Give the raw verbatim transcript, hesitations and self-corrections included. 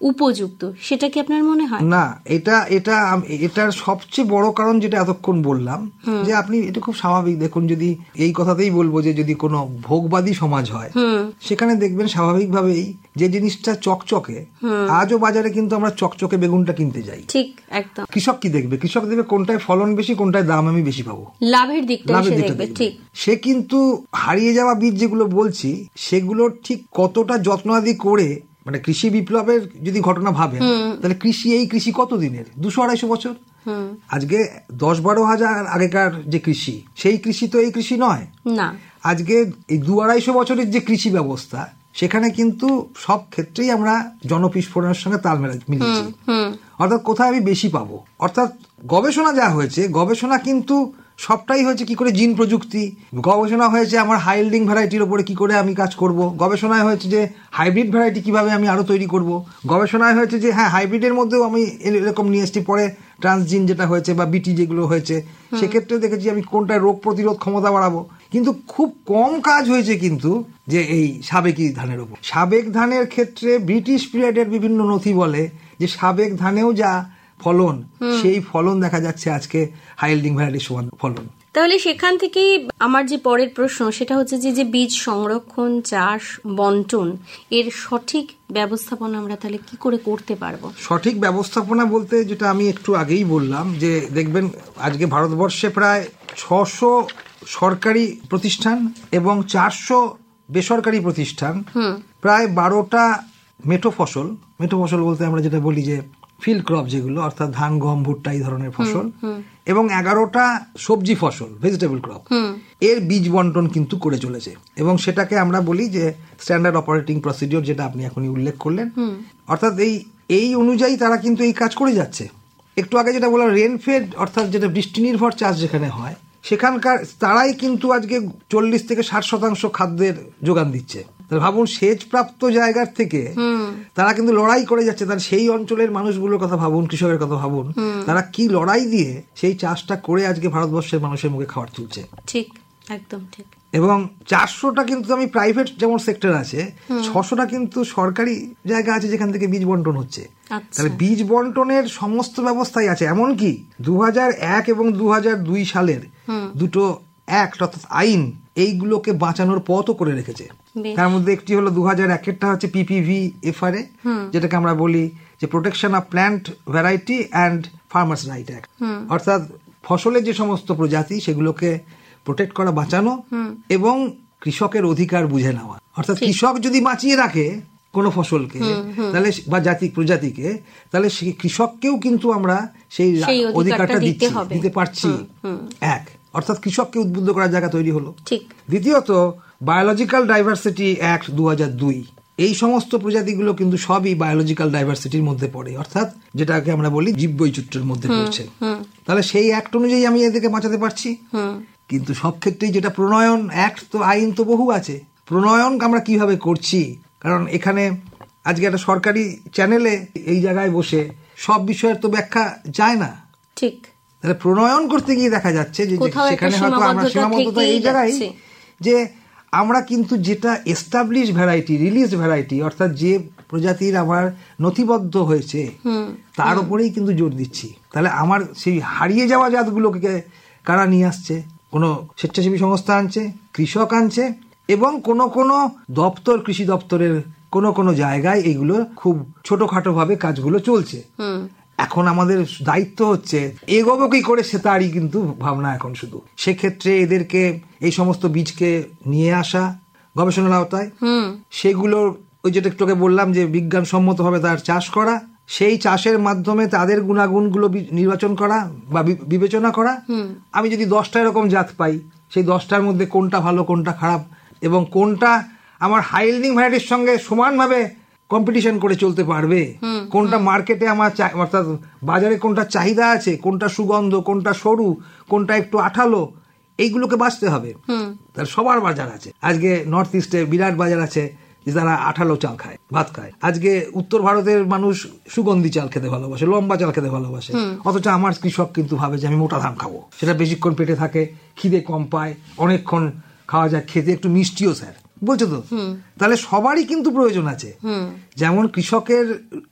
উপযুক্ত, সেটা কি আপনার মনে হয়? না, এটা এটা এটার সবচেয়ে বড় কারণ যেটা এতক্ষণ বললাম, যে আপনি এটা খুব স্বাভাবিক। দেখুন, যদি এই কথাতেই বলবো যে যদি কোনো ভোগবাদী সমাজ হয়, সেখানে দেখবেন স্বাভাবিকভাবেই যে জিনিসটা চকচকে, আজও বাজারে কিন্তু আমরা চকচকে বেগুনটা কিনতে যাই। ঠিক, একদম। কৃষক কি দেখবে? কৃষক দেখবে কোনটায় ফলন বেশি, কোনটায় দাম আমি বেশি পাবো, লাভের দিকটা সে দেখবে। ঠিক, সে কিন্তু হারিয়ে যাওয়া বীজ যেগুলো বলছি, সেগুলো ঠিক কতটা যত্নাদি করে, মানে কৃষি বিপ্লবের যদি ঘটনা ভাবেন, তাহলে কৃষি এই কৃষি কত দিনের, দুশো আড়াইশো বছর। আজকে দশ বারো হাজার আগেকার যে কৃষি, সেই কৃষি তো এই কৃষি নয় না। আজকে এই দু আড়াইশো বছরের যে কৃষি ব্যবস্থা, সেখানে কিন্তু সব ক্ষেত্রেই আমরা জনবিস্ফোরণের সঙ্গে তাল মিলিয়েছি। অর্থাৎ কোথায় আমি বেশি পাবো, অর্থাৎ গবেষণা যা হয়েছে, গবেষণা কিন্তু সবটাই হয়েছে কি করে জিন প্রযুক্তি, গবেষণা হয়েছে আমার হাই ইল্ডিং ভ্যারাইটির উপরে কি করে আমি কাজ করব, গবেষণায় হয়েছে যে হাইব্রিড ভ্যারাইটি কিভাবে আমি আরো তৈরি করব, গবেষণায় হয়েছে যে হ্যাঁ হাইব্রিডের মধ্যেও আমি এরকম নিয়ে এসছি, পরে ট্রান্সজিন যেটা হয়েছে বা বিটি যেগুলো হয়েছে, সেক্ষেত্রেও দেখেছি আমি কোনটা রোগ প্রতিরোধ ক্ষমতা বাড়াবো। কিন্তু খুব কম কাজ হয়েছে কিন্তু যে এই সাবেকি ধানের উপর। সাবেক ধানের ক্ষেত্রে ব্রিটিশ পিরিয়ডের বিভিন্ন নথি বলে যে সাবেক ধানেও যা ফলন, সেই ফলন দেখা যাচ্ছে আজকে হাই ইল্ডিং ভ্যারাইটির সমান ফলন। তাহলে সেখান থেকেই আমার যে পরের প্রশ্ন, সেটা হচ্ছে যে যে বীজ সংরক্ষণ, চাষ, বন্টন, এর সঠিক ব্যবস্থাপনা আমরা তাহলে কি করে করতে পারবো? সঠিক ব্যবস্থাপনা বলতে যেটা আমি একটু আগেই বললাম, যে দেখবেন আজকে ভারতবর্ষে প্রায় ছশো সরকারি প্রতিষ্ঠান এবং চারশো বেসরকারি প্রতিষ্ঠান, প্রায় বারোটা মেঠো ফসল, মেঠো ফসল বলতে আমরা যেটা বলি যে ফিল্ড ক্রপ যেগুলো, অর্থাৎ ধান, গম, ভুট্টা এই ধরনের ফসল, এবং এগারোটা সবজি ফসল, ভেজিটেবল ক্রপ, এর বীজ বন্টন কিন্তু করে চলেছে। এবং সেটাকে আমরা বলি যে স্ট্যান্ডার্ড অপারেটিং প্রসিডিওর, যেটা আপনি এখনই উল্লেখ করলেন। অর্থাৎ এই এই অনুযায়ী তারা কিন্তু এই কাজ করে যাচ্ছে। একটু আগে যেটা বললাম রেনফেড, অর্থাৎ যেটা বৃষ্টি নির্ভর চাষ যেখানে হয়, সেখানকার তারাই কিন্তু আজকে চল্লিশ থেকে ষাট শতাংশ খাদ্যের যোগান দিচ্ছে। ভাবুন, সেচ প্রাপ্ত জায়গার থেকে তারা কিন্তু লড়াই করে যাচ্ছে। তার সেই অঞ্চলের মানুষগুলোর কথা ভাবুন, কৃষকের কথা ভাবুন, তারা কি লড়াই দিয়ে সেই চাষটা করে আজকে ভারতবর্ষের মানুষের মুখে খাবার তুলছে। ঠিক, একদম ঠিক। এবং চারশোটা কিন্তু আমি প্রাইভেট যেমন সেক্টর আছে, ছশোটা কিন্তু সরকারি জায়গা আছে যেখান থেকে বীজ বন্টন হচ্ছে। তাহলে বীজ বন্টনের সমস্ত ব্যবস্থাই আছে। এমনকি দু হাজার এক এবং দু হাজার দুই সালের দুটো অ্যাক্ট, অর্থাৎ আইন, এইগুলোকে বাঁচানোর পথও করে রেখেছে। তার মধ্যে একটি হলো দু হাজার একেরটা হচ্ছে পিপিভি এফআরএ, যেটাকে আমরা বলি যে protection of plant variety and farmers right act. অর্থাৎ ফসলের যে সমস্ত প্রজাতি, সেগুলোকে প্রোটেক্ট করা, বাঁচানো, এবং কৃষকের অধিকার বুঝে নেওয়া। অর্থাৎ কৃষক যদি বাঁচিয়ে রাখে কোনো ফসলকে, তাহলে বা জাতি প্রজাতিকে, তাহলে সেই কৃষককেও কিন্তু আমরা সেই অধিকারটা দিচ্ছি, দিতে পারছি। এক, অর্থাৎ কৃষককে উদ্বুদ্ধ করার জায়গা তৈরি হলো। দ্বিতীয়ত, বায়োলজিক্যাল ডাইভার্সিটি অ্যাক্ট দু হাজার দুই, এই সমস্ত প্রজাতিগুলো কিন্তু সবই বায়োলজিক্যাল ডাইভার্সিটির মধ্যে পড়ে, অর্থাৎ যেটাকে আমরা বলি জীববৈচিত্র্যের মধ্যে পড়ছে। তাহলে সেই অ্যাক্ট অনুযায়ী আমি এদেরকে বাঁচাতে পারছি। কিন্তু সব ক্ষেত্রেই যেটা প্রণয়ন, অ্যাক্ট তো, আইন তো বহু আছে, প্রণয়ন আমরা কিভাবে করছি? কারণ এখানে আজকে একটা সরকারি চ্যানেলে এই জায়গায় বসে সব বিষয়ের তো ব্যাখ্যা যায় না। ঠিক। তাহলে প্রণয়ন করতে গিয়ে দেখা যাচ্ছে যে সেখানে হয়তো আমরা সীমাবদ্ধতা এই জায়গায়, যে আমরা কিন্তু যেটা এস্টাবলিশ ভ্যারাইটি, রিলিজ ভ্যারাইটি, অর্থাৎ যে প্রজাতির আমার নথিবদ্ধ হয়েছে, তার উপরেই কিন্তু জোর দিচ্ছি। তাহলে আমার সেই হারিয়ে যাওয়া জাতগুলোকে কারা নিয়ে আসছে? কোনো স্বেচ্ছাসেবী সংস্থা আনছে, কৃষক আনছে, এবং কোন কোন দপ্তর, কৃষি দপ্তরের কোন কোন জায়গায় এইগুলো খুব ছোটখাটো ভাবে কাজগুলো চলছে। এখন আমাদের দায়িত্ব হচ্ছে এগোবো কি করে, সে তারই কিন্তু ভাবনা এখন শুধু। সেক্ষেত্রে এদেরকে এই সমস্ত বীজকে নিয়ে আসা গবেষণার আওতায়, সেগুলোর ওই যেটা একটু বললাম যে বিজ্ঞানসম্মত ভাবে তার চাষ করা, সেই চাষের মাধ্যমে তাদের গুণাগুণগুলো নির্বাচন করা বা বিবেচনা করা। আমি যদি দশটা এরকম জাত পাই, সেই দশটার মধ্যে কোনটা ভালো, কোনটা খারাপ, এবং কোনটা আমার হাই ইল্ডিং ভ্যারাইটির সঙ্গে সমানভাবে কম্পিটিশন করে চলতে পারবে, কোনটা মার্কেটে আমার অর্থাৎ বাজারে কোনটা চাহিদা আছে, কোনটা সুগন্ধ, কোনটা সরু, কোনটা একটু আঠালো, এইগুলোকে বাঁচতে হবে। তার সবার বাজার আছে। আজকে নর্থ ইস্টে বিরাট বাজার আছে যে তারা আঠালো চাল খায়, ভাত খায়। আজকে উত্তর ভারতের মানুষ সুগন্ধি চাল খেতে ভালোবাসে, লম্বা চাল খেতে ভালোবাসে। অথচ আমার কৃষক কিন্তু ভাবে যে আমি মোটা ধান খাবো, সেটা বেশিক্ষণ পেটে থাকে, খিদে কম পায়, অনেকক্ষণ খাওয়া যায়, খেতে একটু মিষ্টিও স্যার বলছো তো। তাহলে সবারই কিন্তু প্রয়োজন আছে। যেমন কৃষকের